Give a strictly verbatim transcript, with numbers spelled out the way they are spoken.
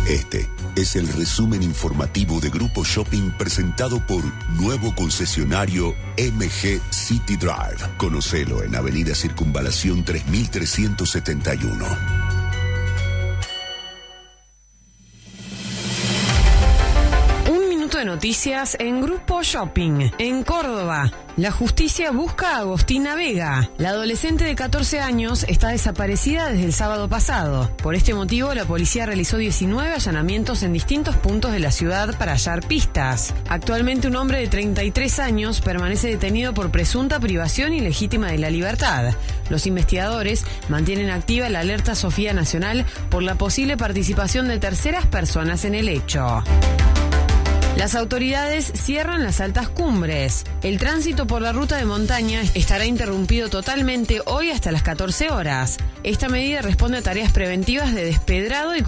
Este es el resumen informativo de Grupo Shopping presentado por nuevo concesionario M G City Drive. Conocelo en Avenida Circunvalación tres mil trescientos setenta y uno. De noticias en Grupo Shopping. En Córdoba, la justicia busca a Agostina Vega. La adolescente de catorce años está desaparecida desde el sábado pasado. Por este motivo, la policía realizó diecinueve allanamientos en distintos puntos de la ciudad para hallar pistas. Actualmente, un hombre de treinta y tres años permanece detenido por presunta privación ilegítima de la libertad. Los investigadores mantienen activa la alerta Sofía Nacional por la posible participación de terceras personas en el hecho. Las autoridades cierran las altas cumbres. El tránsito por la ruta de montaña estará interrumpido totalmente hoy hasta las catorce horas. Esta medida responde a tareas preventivas de despedrado y